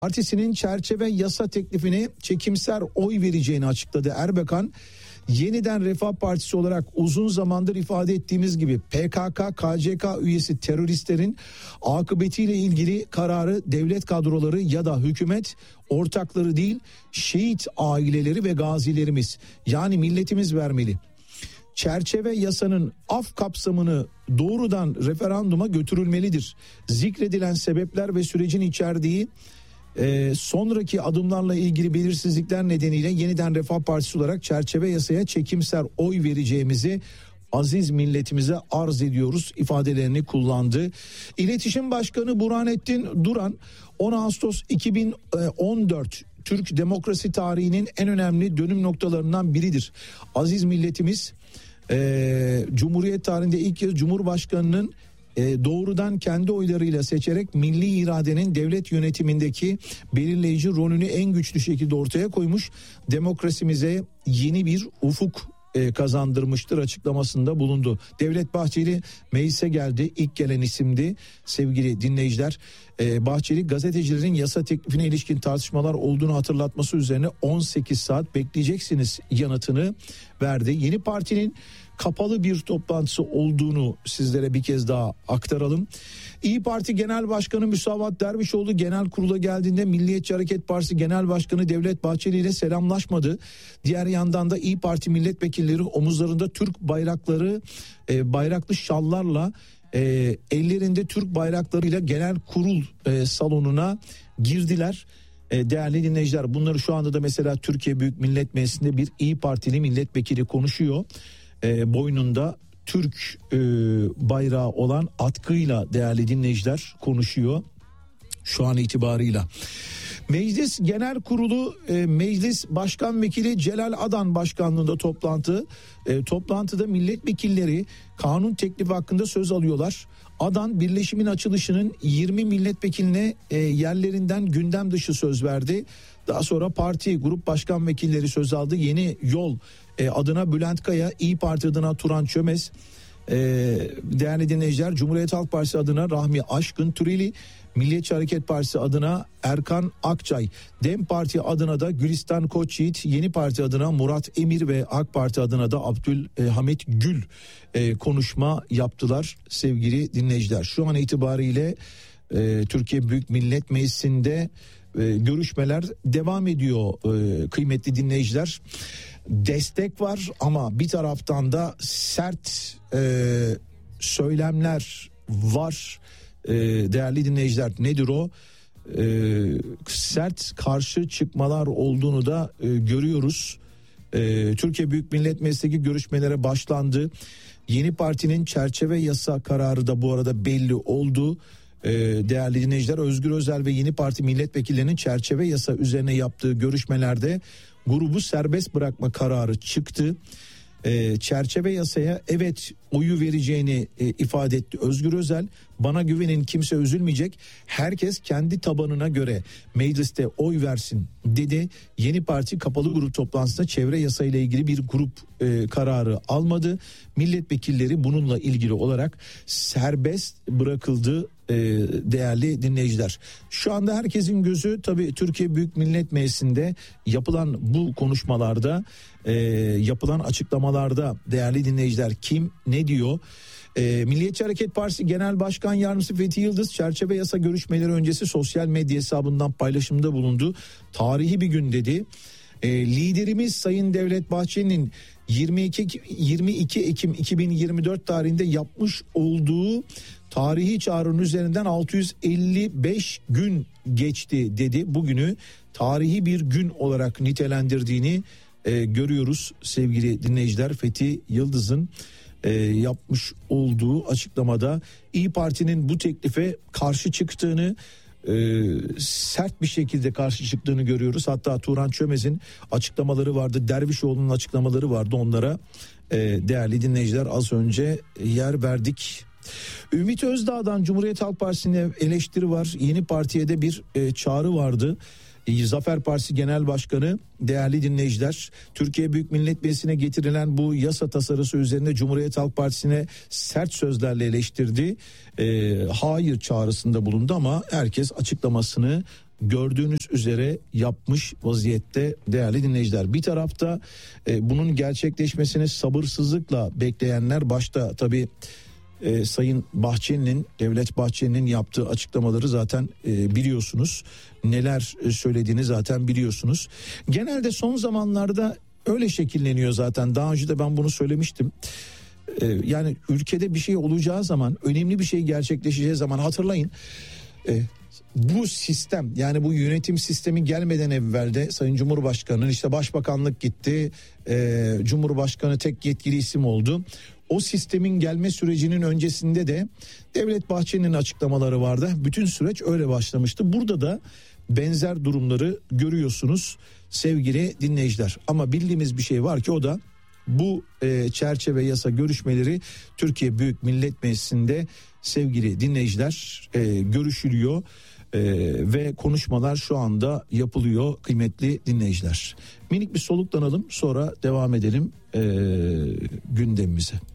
Partisinin çerçeve yasa teklifine çekimser oy vereceğini açıkladı. Erbakan, yeniden Refah Partisi olarak uzun zamandır ifade ettiğimiz gibi PKK, KCK üyesi teröristlerin akıbetiyle ilgili kararı devlet kadroları ya da hükümet ortakları değil, şehit aileleri ve gazilerimiz, yani milletimiz vermeli. Çerçeve yasanın af kapsamını doğrudan referanduma götürülmelidir. Zikredilen sebepler ve sürecin içerdiği sonraki adımlarla ilgili belirsizlikler nedeniyle yeniden Refah Partisi olarak çerçeve yasaya çekimser oy vereceğimizi aziz milletimize arz ediyoruz ifadelerini kullandı. İletişim Başkanı Burhanettin Duran 10 Ağustos 2014 Türk demokrasi tarihinin en önemli dönüm noktalarından biridir. Aziz milletimiz Cumhuriyet tarihinde ilk kez Cumhurbaşkanı'nın doğrudan kendi oylarıyla seçerek milli iradenin devlet yönetimindeki belirleyici rolünü en güçlü şekilde ortaya koymuş, demokrasimize yeni bir ufuk kazandırmıştır açıklamasında bulundu. Devlet Bahçeli meclise geldi, ilk gelen isimdi sevgili dinleyiciler. Bahçeli gazetecilerin yasa teklifine ilişkin tartışmalar olduğunu hatırlatması üzerine 18 saat bekleyeceksiniz yanıtını verdi. Yeni partinin kapalı bir toplantısı olduğunu sizlere bir kez daha aktaralım. İYİ Parti Genel Başkanı Müsavat Dervişoğlu genel kurula geldiğinde Milliyetçi Hareket Partisi Genel Başkanı Devlet Bahçeli ile selamlaşmadı. Diğer yandan da İYİ Parti milletvekilleri omuzlarında Türk bayrakları, bayraklı şallarla, ellerinde Türk bayraklarıyla genel kurul salonuna girdiler. Değerli dinleyiciler, bunları şu anda da mesela Türkiye Büyük Millet Meclisi'nde bir İYİ Partili milletvekili konuşuyor. Boynunda Türk bayrağı olan atkıyla değerli dinleyiciler konuşuyor şu an itibarıyla. Meclis Genel Kurulu Meclis Başkan Vekili Celal Adan başkanlığında toplantıda milletvekilleri kanun teklifi hakkında söz alıyorlar. Adan birleşimin açılışının 20 milletvekiline yerlerinden gündem dışı söz verdi. Daha sonra parti grup başkan vekilleri söz aldı. Yeni Yol adına Bülent Kaya, İYİ Parti adına Turan Çömez, değerli dinleyiciler Cumhuriyet Halk Partisi adına Rahmi Aşkın Türeli, Milliyetçi Hareket Partisi adına Erkan Akçay, DEM Parti adına da Gülistan Koçyiğit, Yeni Parti adına Murat Emir ve AK Parti adına da Abdülhamit Gül konuşma yaptılar sevgili dinleyiciler. Şu an itibariyle Türkiye Büyük Millet Meclisi'nde görüşmeler devam ediyor kıymetli dinleyiciler. Destek var ama bir taraftan da sert söylemler var. Değerli dinleyiciler, nedir o? Sert karşı çıkmalar olduğunu da görüyoruz. Türkiye Büyük Millet Meclisi'ndeki görüşmelere başlandı. Yeni partinin çerçeve yasa kararı da bu arada belli oldu. Değerli dinleyiciler, Özgür Özel ve Yeni Parti milletvekillerinin çerçeve yasa üzerine yaptığı görüşmelerde grubu serbest bırakma kararı çıktı. Çerçeve yasaya evet oyu vereceğini ifade etti Özgür Özel. Bana güvenin, kimse üzülmeyecek. Herkes kendi tabanına göre mecliste oy versin dedi. Yeni Parti kapalı grup toplantısında çevre yasayla ilgili bir grup kararı almadı. Milletvekilleri bununla ilgili olarak serbest bırakıldı değerli dinleyiciler. Şu anda herkesin gözü tabii Türkiye Büyük Millet Meclisi'nde yapılan bu konuşmalarda, yapılan açıklamalarda değerli dinleyiciler, kim ne diyor? Milliyetçi Hareket Partisi Genel Başkan Yardımcısı Fethi Yıldız çerçeve yasa görüşmeleri öncesi sosyal medya hesabından paylaşımda bulundu. Tarihi bir gün dedi. Liderimiz Sayın Devlet Bahçeli'nin 22 Ekim 2024 tarihinde yapmış olduğu tarihi çağrının üzerinden 655 gün geçti dedi. Bugünü tarihi bir gün olarak nitelendirdiğini görüyoruz sevgili dinleyiciler. Fethi Yıldız'ın yapmış olduğu açıklamada İYİ Parti'nin bu teklife karşı çıktığını, sert bir şekilde karşı çıktığını görüyoruz. Hatta Turan Çömez'in açıklamaları vardı, Dervişoğlu'nun açıklamaları vardı, onlara değerli dinleyiciler az önce yer verdik. Ümit Özdağ'dan Cumhuriyet Halk Partisi'ne eleştiri var. Yeni Parti'ye de bir çağrı vardı. Zafer Partisi Genel Başkanı, değerli dinleyiciler, Türkiye Büyük Millet Meclisi'ne getirilen bu yasa tasarısı üzerinde Cumhuriyet Halk Partisi'ne sert sözlerle eleştirdi. Hayır çağrısında bulundu ama herkes açıklamasını gördüğünüz üzere yapmış vaziyette değerli dinleyiciler. Bir tarafta bunun gerçekleşmesini sabırsızlıkla bekleyenler, başta tabii Sayın Bahçeli'nin, Devlet Bahçeli'nin yaptığı açıklamaları zaten biliyorsunuz. Neler söylediğini zaten biliyorsunuz. Genelde son zamanlarda öyle şekilleniyor zaten. Daha önce de ben bunu söylemiştim. Yani ülkede bir şey olacağı zaman, önemli bir şey gerçekleşeceği zaman, hatırlayın. Bu sistem, yani bu yönetim sistemi gelmeden evvel de Sayın Cumhurbaşkanı'nın, işte başbakanlık gitti, Cumhurbaşkanı tek yetkili isim oldu. O sistemin gelme sürecinin öncesinde de Devlet Bahçeli'nin açıklamaları vardı. Bütün süreç öyle başlamıştı. Burada da benzer durumları görüyorsunuz sevgili dinleyiciler. Ama bildiğimiz bir şey var ki, o da bu çerçeve yasa görüşmeleri Türkiye Büyük Millet Meclisi'nde sevgili dinleyiciler görüşülüyor. Ve konuşmalar şu anda yapılıyor kıymetli dinleyiciler. Minik bir soluklanalım, sonra devam edelim gündemimize.